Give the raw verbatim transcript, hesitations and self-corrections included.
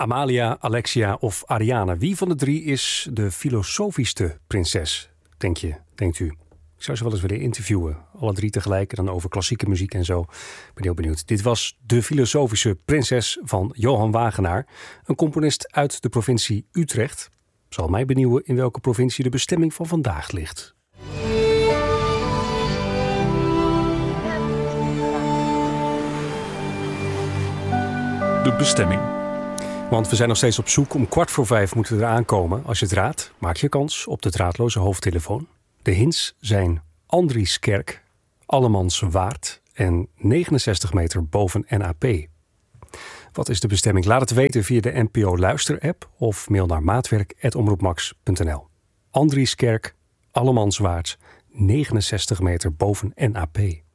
Amalia, Alexia of Ariane. Wie van de drie is de filosofischste prinses, denk je, denkt u? Ik zou ze wel eens willen interviewen. Alle drie tegelijk en dan over klassieke muziek en zo. Ik ben heel benieuwd. Dit was De Filosofische Prinses van Johan Wagenaar. Een componist uit de provincie Utrecht. Zal mij benieuwen in welke provincie de bestemming van vandaag ligt. De bestemming. Want we zijn nog steeds op zoek. Om kwart voor vijf moeten we eraan komen. Als je het raadt, maak je kans op de draadloze hoofdtelefoon. De hints zijn Andrieskerk, Allemanswaard en negenenzestig meter boven N A P. Wat is de bestemming? Laat het weten via de N P O Luister-app of mail naar maatwerk apenstaartje omroepmax punt n l. Andrieskerk, Allemanswaard, negenenzestig meter boven N A P.